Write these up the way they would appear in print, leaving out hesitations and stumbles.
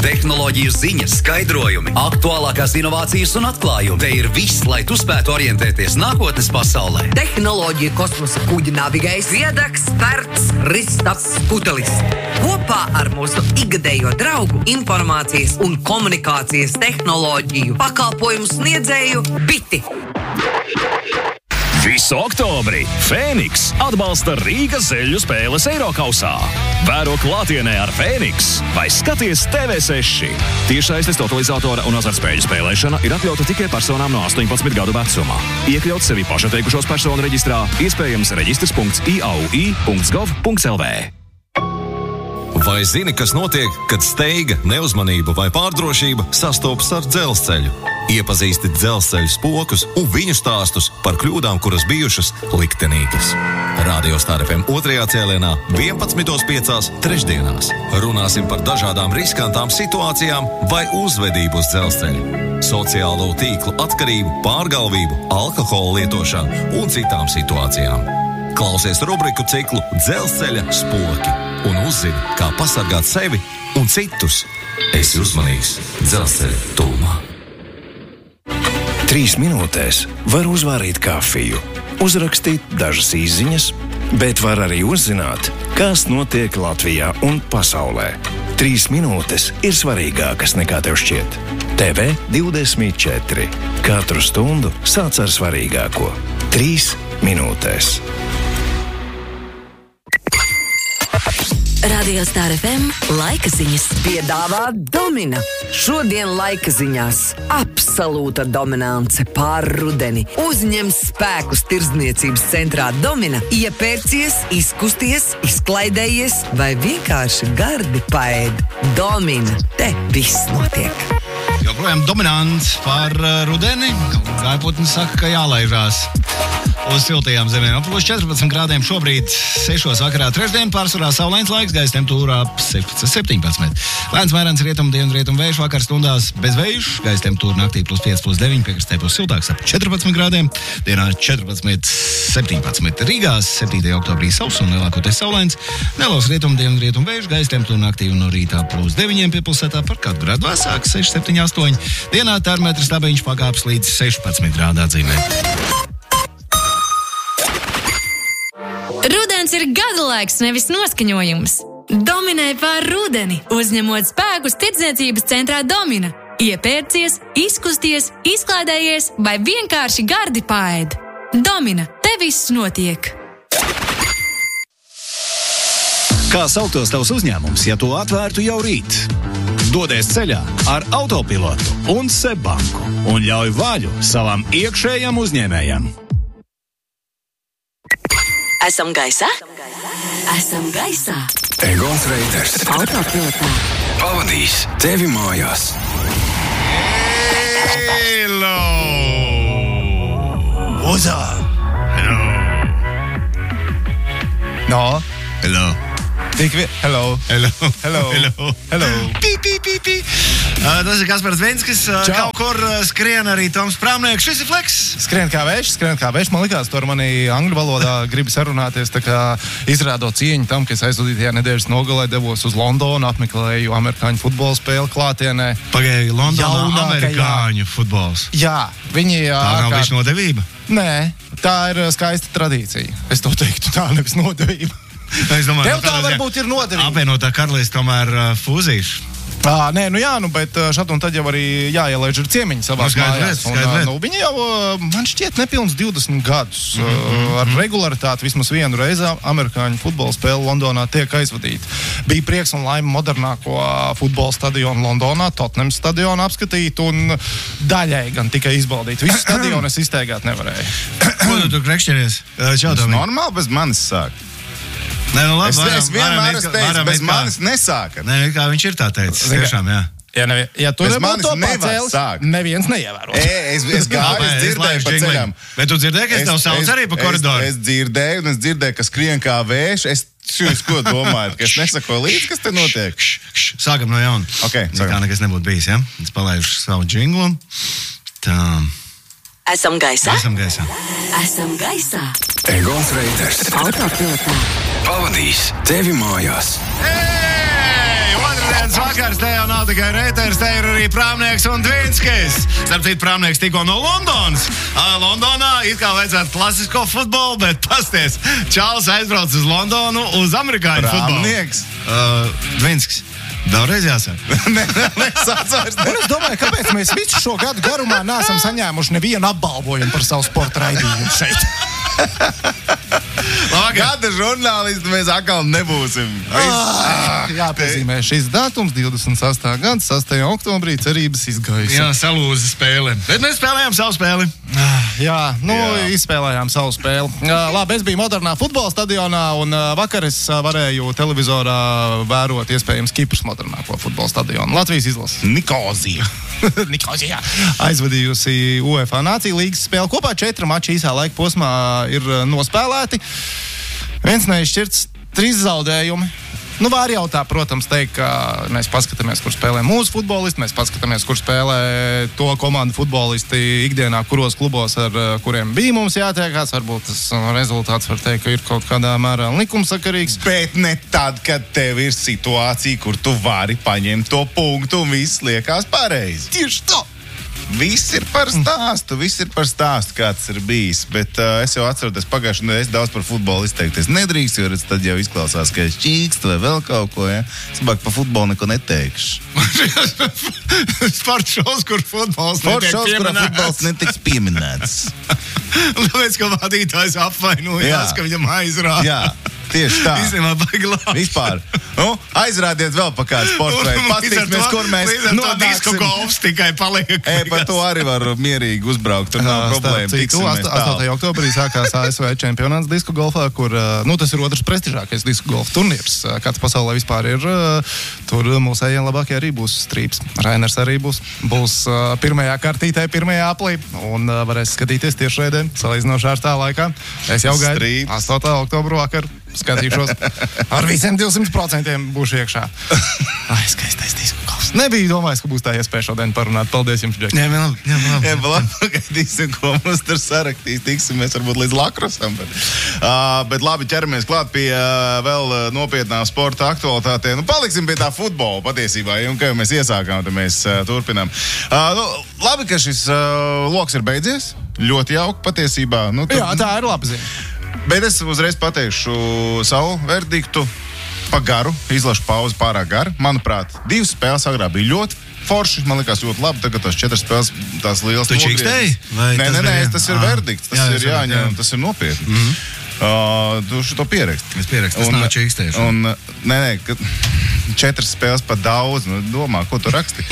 Tehnoloģiju ziņas, skaidrojumi, aktuālākās inovācijas un atklājumi. Te ir viss, lai tu spētu orientēties nākotnes pasaulē. Tehnoloģija kosmosa kuģi navigējs, viedaks, spērts, ristaps, putelis. Kopā ar mūsu ikgadējo draugu informācijas un komunikācijas tehnoloģiju pakalpojumu sniedzēju Biti. Visu oktobri Fēniks atbalsta Rīgas zeļu spēles Eirokausā. Vēro klātienē ar Fēniks vai skaties TV6. Tiešsaistes totalizatora un azartspēļu spēlēšana ir atļauta tikai personām no 18 gadu vecumā. Iekļaut sevi pašatteikušos personu reģistrā, iespējams reģistrs.iaui.gov.lv. Vai zini, kas notiek, kad steiga, neuzmanība vai pārdrošība sastopas ar dzelzceļu? Iepazīsti dzelzceļu spokus un viņu stāstus par kļūdām, kuras bijušas liktenīgas. Radio Star FM 2. cēlienā 11.5. trešdienās. Runāsim par dažādām riskantām situācijām vai uzvedību uz dzelzceļa, sociālo tīklu atkarību, pārgalvību, alkohola lietošanu un citām situācijām. Klausies rubriku ciklu Dzelzceļa spoki un uzzini, kā pasargāt sevi un citus. Esi uzmanīgs dzelzceļa tūmā. 3 minūtēs var uzvārīt kafiju, uzrakstīt dažas īsziņas, bet var arī uzzināt, kas notiek Latvijā un pasaulē. 3 minūtes ir svarīgākas nekā tev šķiet. TV 24. Katru stundu sāc ar svarīgāko. 3 minūtēs. Radio Star FM laika ziņas Piedāvā Domina. Šodien laika ziņās absolūta dominance pār rudeni. Uzņem spēkus tirdzniecības centrā Domina, iepērcies, izkusties, izklaidējies vai vienkārši gardi paēd. Domina, te viss notiek. Joprojām dominants pār rudeni. Gaiputni saka, ka jālaižās uz siltajām zemēm. Plus 14 grādiem šobrīd 6 vakarā trešdien, pārsvarā saulains laiks, gaisa temperatūra ap 16-17. Lēns mērens rietumu vējš vakar stundās bez vējš, gaisa temperatūra naktī plus 5-9, piekrastē plus siltāks ap 14 grādiem, dienā 14-17. Rīgā 7. oktobrī sauss un lielākoties saulains, nelos rietumu vējš, gaisa temperatūra naktī un no rītā plus 9, piepilsētā par kādu grādu vēsāk, 6-7-8. Dienā termometrs stabiņš pakāps līdz 16 grādā atzīmē. Rudens ir gada laiks, nevis noskaņojums. Dominē pār rudeni, uzņemot spēkus tirdzniecības centrā Domina. Iepērcies, izkusties, izklaidējies vai vienkārši gardi paēd. Domina, te viss notiek. Kā sauktos tavs uzņēmums, ja to atvērtu jau rīt? Dodies ceļā ar autopilotu un Seibanku un ļauj vaļu savam iekšējam uzņēmējam. Esam gaisā? Esam gaisā. Egons Reiters Autopilotā pavadīs tevi mājās. Hello! What's up? Hello. No. Hello. Hello. Hello. Hello. Hello. Hello. Pī. Tas ir Kaspars Venskis, kaut kur skrien arī Toms Prāmnieks. Šis ir Fleks. Skrien kā vējš. Man likās, to ar mani angļu valodā gribi sarunāties, tā kā izrādot cieņu tam, ka es aizvadītajā nedēļas nogalē devos uz Londonu, apmeklēju amerikāņu futbola spēli klātienē. Pagāja Londonā amerikāņu futbols. Jā, viņi... Tā nav bišķi nodevība? Nē, tā ir skaista tradīcija. Es to teiktu, tā nevis nodevība. Es domāju, tev tā varbūt ir nodevība. Apvienotā karaliste tomēr fūzīša. Nē, bet šad un tad jau arī jāielaiž ar ciemiņu savās mājās. Viņi jau, man šķiet, nepilns 20 gadus ar regularitāti vismaz vienu reizi amerikāņu futbola spēle Londonā tiek aizvadīta. Bija prieks un laime modernāko futbola stadionu Londonā, Tottenham stadionu apskatīt un daļai gan tikai izbaudīt. Visu stadionu es izteigāt nevarēju. Ko tu krekšķeries? Tas normāli bez manis sāk. Nē, nu labi, es vienmēr esmu teicis, bez manis nesāka. Nē, kā viņš ir tā teicis, tiešām, jā. Ja tu nebūtu to pacēlis, sāk. Neviens neievēros. Es gāju, es dzirdēju pa ceļām. Bet tu dzirdēji, ka es tev sauc arī pa koridoru? Es dzirdēju, ka skrien kā vējš. Es ko domāju, ka es nesakoju līdzi, kas te notiek? Sākam no jauna. Okay, kā nekas nebūtu bijis, ja? Es palaižu savu džinglu. Tā. Esam gaisā? Esam gaisā. Esam gaisā. Egons Reiters Autopilotā pavadīs tevi mājās. Otrdienas Labs vakars, te jau nav tikai Reiters, te ir arī Prāmnieks un Dvinskis. Starp citu, Prāmnieks tikko no Londonas. Londonā it kā vajadzētu klasisko futbolu, bet pasties, Čāls aizbrauc uz Londonu uz amerikāņu futbolu. Prāmnieks. Dvinskis. Daudzreiz jāsaka. Un es domāju, kāpēc mēs visu šo gadu garumā neesam saņēmuši nevienu apbalvojumu par savu sporta raidījumu šeit. Gada žurnālisti mēs atkal nebūsim. Jāpiezīmē šis datums 28. gada 6. oktobrī cerības izgaisa. Jā, salūza spēle. Bet mēs spēlējām savu spēli. Izspēlējām savu spēli. Labi, es biju modernā futbola stadionā un vakar es varēju televizorā vērot iespējams Kipras modernāko futbola stadionu. Latvijas izlase. Nikozija. Aizvadījusi UEFA Nāciju līgas spēli. Kopā 4 mači īsā laika posmā ir nospēlēti. 1 neizšķirts, 3 zaudējumi. Var jau tā, protams, teikt, ka mēs paskatāmies, kur spēlē mūsu futbolisti, mēs paskatāmies, kur spēlē to komandu futbolisti ikdienā, kuros klubos, ar kuriem bija mums jātiekās. Varbūt tas rezultāts var teikt, ka ir kaut kādā mērā likumsakarīgs. Bet ne tad, kad tev ir situācija, kur tu vari paņemt to punktu un viss liekas pareizi. Tieši tā! Viss ir par stāstu, kāds ir bijis. Bet es jau atceros, pagājušajā nedēļā es daudz par futbolu izteikties nedrīkst, jo tad jau izklausās, ka es čīkstu vai vēl kaut ko. Ja? Es labāk par futbolu neko neteikšu. Sports šovs, kur futbols netiks pieminēts. Tāpēc, ka vadītājs apvainojās, ka viņam aizrāda. Jā. Tieši tā. Īstenībā baigi labi. Vispār. Aizrādiet vēl pa kādu sportu veidu. Paskatīsimies, kur mēs nonāksim. Disku golfs tikai paliek. Par to arī var mierīgi uzbraukt. Tur nav problēma. 8. oktobrī sākās ASV čempionāts disku golfā, kur, tas ir otrs prestižākais disku golfa turnīrs, kāds pasaulē vispār ir. Tur mūsējiem labākie arī būs strīps. Rainers arī būs pirmajā kartītē, pirmajā aplī. Un varēs skatīties tiešraidē, salīdzinoši ar tā laikā. Es jau gaidu 8. oktobru vakar. Skatīšos. Ar visiem 200% būšu iekšā. Skaistais disku golfs. Nebija domājis, ka būs tā iespēja šodien parunāt. Paldies jums, Džek. Jā, pagaidīsim, ko mums tur saraktīs. Tiksimies varbūt līdz Lakrosam. Bet labi, ķeramies klāt pie vēl nopietnām sporta aktualitātēm. Paliksim pie tā futbola patiesībā. Un kā jau mēs iesākām, tad mēs turpinām. Labi, ka šis loks ir beidzies. Ļoti jauki patiesībā. Jā, tā ir laba ziņa. Bet es uzreiz pateikšu savu verdiktu pa garu. Izlašu pauzi pārāk garu. Manuprāt, 2 spēles agrāk bija ļoti forši. Man likās ļoti labi. Tagad tās 4 spēles tās lielas nogrieztas. Tu čīkstēji? Nē, tas ir verdikts. Tas ir jāņem, tas ir nopietni. Tu šo pieraksti. Es pierakstu, tas nav čīkstējuši. Nē, 4 spēles pa daudz. Domā, ko tu raksti?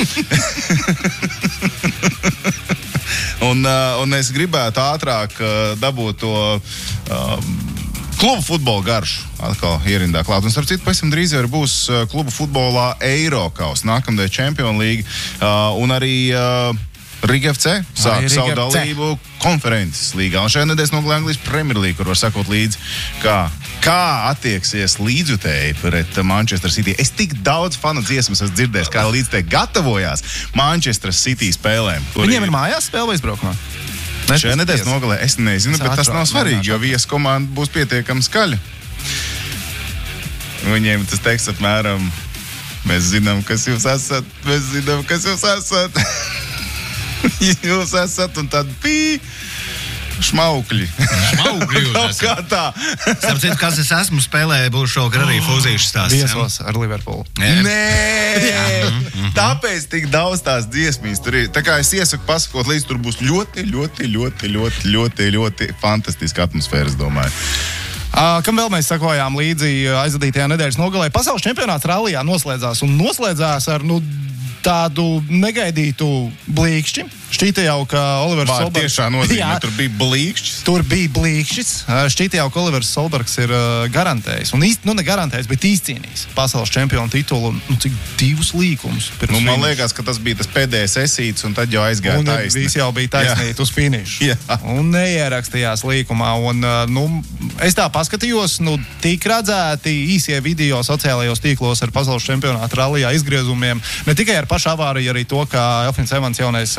Un es gribētu ātrāk dabūt to klubu futbola garšu atkal ierindā klāt. Un starp citu, pavisam drīz jau būs klubu futbolā Eirokaus, nākamdēļ Champions League, un arī Riga FC sāk savu dalību konferences līgā. Un šajā nedēļas nogalē Anglijas Premier League, kur var sakot līdzi, kā attieksies līdzjutēji pret Manchester City. Es tik daudz fanu dziesmas esmu dzirdējis, kā līdzjutēji gatavojās Manchester City spēlēm. Viņiem ir mājās spēle vai izbraukumā? Šajā nedēļas nogalē es nezinu, bet tas nav svarīgi, jo viesu komanda būs pietiekami skaļa. Viņiem tas teiks apmēram: mēs zinām, kas jūs esat, jūs esat un tad šmaukļi. Šmaukļi jūs esat. Kā tā? Starp citu, kas es esmu spēlēju, būs šogad arī fūzīšu stāsts. Viesos ar Liverpoolu. Nē! Tāpēc tik daudz tās dziesmīs tur ir. Tā kā es iesaku pasakot līdz, tur būs ļoti fantastiska atmosfēra, es domāju. Kam vēl mēs sakojām līdzi aizvadītajā nedēļas nogalē? Pasaules čempionāts rallijā noslēdzās ar tādu negaidītu blīkšķi. Šķīta jau, ka Olivers Solbergs... Tiešā nozīmē, tur bija blīkšķis. Tur bija blīkšķis. Šķīta jau, ka Olivers Solbergs ir garantējis. Un ne garantējis, bet izcīnījis pasaules čempionu titulu. Cik 2 līkumus. Man liekas, ka tas bija tas pēdējais esīts, un tad jau aizgāja taisni. Un viss jau bija taisnīt uz finišu. Un neierakstījās līkumā. Un, es tā paskatījos, tik redzēti īsie video sociālajos tīklos ar pasaules čempionātu rallijā izgriezumiem. Ne tikai ar pašu avāriju, arī to, ka Elfins Evans, jaunais pasaules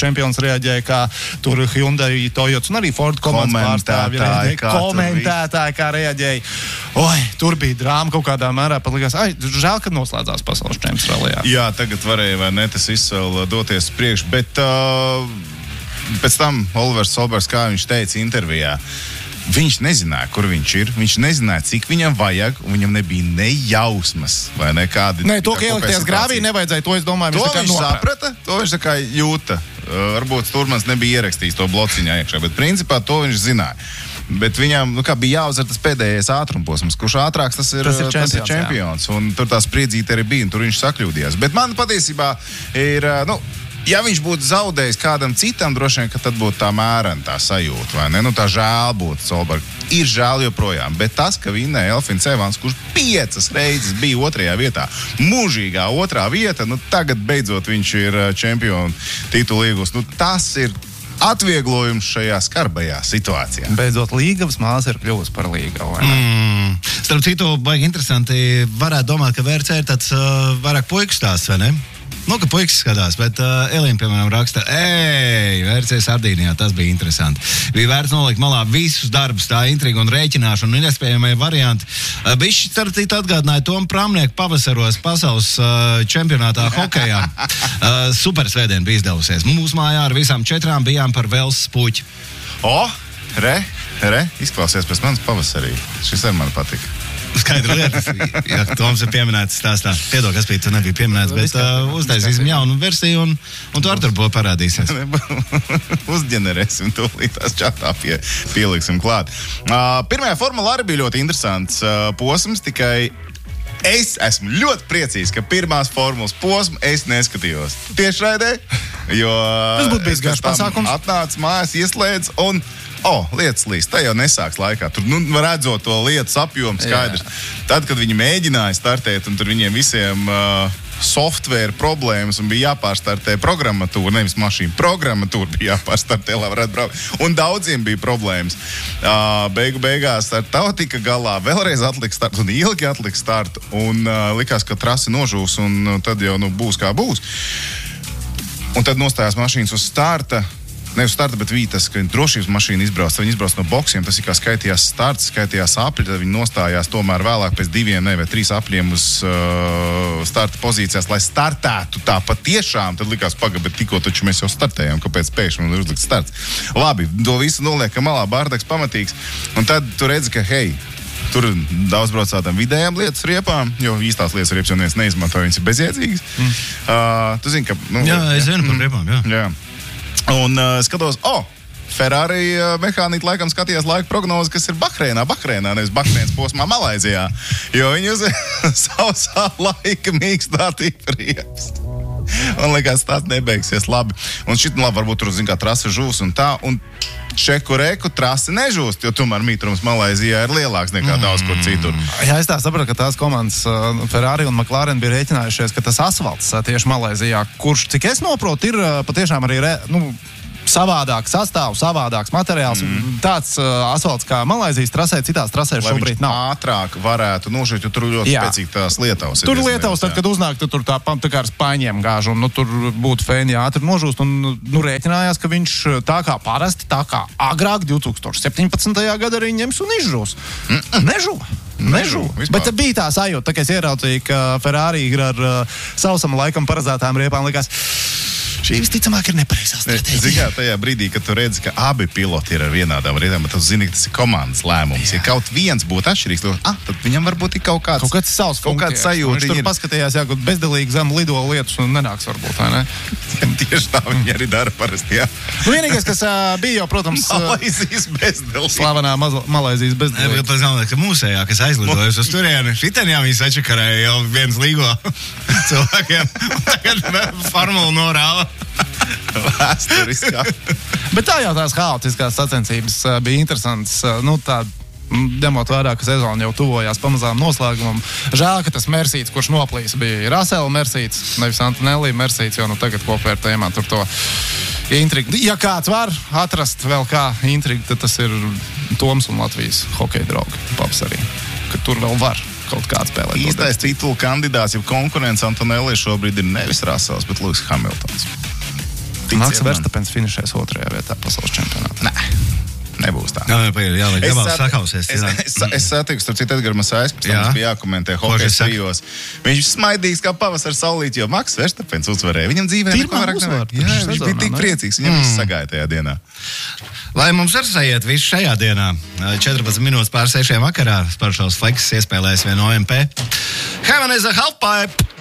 čempions reaģēja, kā tur Hyundai, Toyota un arī Ford komandas pārstāvji komentētāji, kā reaģēja. Oi, tur bija drāma kaut kādā mērā, pat likās, žēl, kad noslēdzās pasaules čempions rallijā. Jā, tagad varēja vai ne tas izsvēl doties priekš, bet pēc tam Olivers Solbergs, kā viņš teica intervijā, viņš nezināja, kur viņš ir, viņš nezināja, cik viņam vajag, un viņam nebija ne jausmas, vai ne kādi... Nē, to, ka ielikties grāvī, nevajadzēja, to es domāju, viņš tā kā saprata, to viņš tā kā jūta. Varbūt Sturmans nebija ierakstījis to blociņā iekšā, bet principā to viņš zināja. Bet viņam, bija jāuzvar tas pēdējais ātrumposms, kurš ātrāks, tas ir čempions. Un tur tā spriedzīte arī bija, un tur viņš sakļūdījās. Bet man patiesībā ir, ja viņš būtu zaudējis kādam citam, droši vien, ka tad būtu tā mērena tā sajūta, vai ne? Tā žēl būtu Solberg. Ir žēl joprojām, bet tas, ka vinnēja Elfins Evans, kurš 5 reizes bija 2. vietā, mūžīgā 2. vieta, tagad beidzot viņš ir čempionu titulu iegūst. Tas ir atvieglojums šajā skarbajā situācijā. Beidzot, līgavas māsa ir kļuvusi par līgavu. Starp citu, baigi interesanti, varētu domāt, ka VRC ir tāds vairāk puiku stāsts, vai ne? Ka puikas skatās, bet Elīna, piemēram, raksta, VRC Sardīnijā, tas bija interesanti. Bija vērts nolikt malā visus darbus, tā intriga un rēķināšana un iespējamie varianti. Bišķi, starp citu, atgādināja Tomu Pramnieku pavasaros pasaules čempionātā hokejā. Super svētdien bija izdevusies. Mūsu mājā ar visām 4 bijām par Velsas puķi. Izklausies pēc manas pavasarī. Šis arī man patika. Skaidra lieta, ja Toms ir pieminēts stāstā. Piedod, kas bija, tu nebija pieminēts, bet uztaisīsim jaunu versiju un tu ar tur parādīsies. Uzģenerēsim to līdz tās čatā pieliksim klāt. Pirmajā formula arī bija ļoti interesants posms, tikai es esmu ļoti priecīgs, ka pirmās formulas posmu es neskatījos tiešraidē, jo tas būtu bijis garš pasākums. Atnāca mājās, ieslēdz un lietas līdz, tā jau nesāks laikā. Tur, redzot to lietas apjomu skaidrs. Tad, kad viņi mēģināja startēt, un tur viņiem visiem software problēmas, un bija jāpārstartē programmatūra, nevis mašīna, programmatūra bija jāpārstartē, lai varētu braukt. Un daudziem bija problēmas. Beigās ar tā tika galā, vēlreiz atlika startu, un ilgi atlika startu, un likās, ka trasi nožūs, un tad jau būs kā būs. Un tad nostājās mašīnas uz starta, ne uz starta, bet tas, ka drošības mašīna izbrauc. Viņi izbrauc no boksiem, tas ir kā skaitījās starts, skaitījās apļi, tad viņi nostājās tomēr vēlāk pēc 2 vai 3 apļiem uz starta pozīcijās, lai startētu tā patiešām. Tad likās, bet tikko taču mēs jau startējām, kāpēc pēkšņi man ir uzlikts starts. Labi, to visu noliekam malā, bārdaks pamatīgs. Un tad tu redzi, ka tur daudz brauc tādām vidējām lietas riepām, jo īstās lietas riepas jau neviens neizmanto, viņas ir bezjēdzīgas. Tu zini, ka... Jā, es zinu par riepām, jā. Un skatos, Ferrari mehāniķi laikam skatījās laika prognozi, kas ir Bahreinā, nevis Bahreinas posmā Malaizijā, jo viņi uz sausā laika mīkstāt riepas. Man liekas, tas nebeigsies labi. Un šit, varbūt tur, kā trasa žūs un tā, un Čeku trasi nežūst, jo tomēr mītrums Malaizijā ir lielāks nekā daudz kur citur. Jā, es tā saprotu, ka tās komandas Ferrari un McLaren bija rēķinājušies, ka tas asfalts tieši Malaizijā, kurš, cik es noprotu, ir patiešām arī savādāks sastāvs, savādāks materiāls. Tāds asfalts kā Malaizijas trasē, citās trasēs šobrīd nav. Lai viņš ātrāk varētu nošķirt, jo tur ļoti spēcīgi tās Lietavas. Tur Lietavas, tad, kad uznāk, tad tur tā kā ar spaiņiem gāž, un tur būtu fēni ātri nožūst, un rēķinājās, ka viņš tā kā parasti, tā kā agrāk 2017. gadā arī ņems un izžūs. Nežu. Bet bija tā sajūta, tā kā es ieraudzīju, ka Ferrari ir ar sausam laikam paredzētām riepām, likās, šī visticamāk ir nepareizā stratēģija. Zini, tajā brīdī, kad tu redzi, ka abi piloti ir ar vienādām rietām, tad tu zini, ka tas ir komandas lēmums. Ja kaut viens būtu atšķirīgs, tad viņam varbūt ir kaut kāds savs sajūta. Viņš tur paskatījās, ka bezdelīgi zem lido lietus un nenāks varbūt, vai ne? Tieši tā viņi arī dara parasti, jā. Vienīgais, kas bija jau, protams, Malaizijas bezdelīgi. Slavenā Malaizijas bezdelīgi. Tas galvenais, ka mūsējā, kas aizlidojas uz turieni, šitien jau viņi sačakarēja jau viens līgo cilvēkiem. Tagad formula norāva. Vēsturiskā. Bet tā jau tās haotiskās sacensības bija interesants. Ņemot vērā, ka sezona jau tuvojās pamazām noslēgumam. Žēl, ka tas Mercedes, kurš noplīs, bija Russell Mercedes, nevis Antonelli Mercedes, jo tagad kopvērtējumā tur to intrigu. Ja kāds var atrast vēl kā intrigu, tad tas ir Toms un Latvijas hokeja draugi pavasarī, ka tur vēl var kaut kāds spēlēt. Īstais titulu kandidāts, ja konkurence Antonelli šobrīd ir nevis Russells, bet Lewis Hamiltons. Maks Verstapens finišēs 2. vietā pasaules čempionātā. Nebūs tā. Es satiku, starp citu, Edgars Masājs, pēc tam mums bija jākomentē hokejas trijos. Viņš smaidīgs kā pavasara saulīt, jo Maks Verstapens uzvarēja. Viņam dzīvē neko vairāk nevajag. Jā, viņš bija tik priecīgs. Viņam viss sagāja tajā dienā. Lai mums ir sajiet visu šajā dienā, 14 minūtes pār 6 vakarā, Sportšovs Flex iespēlēs vienu OMP. Heaven is a half pipe!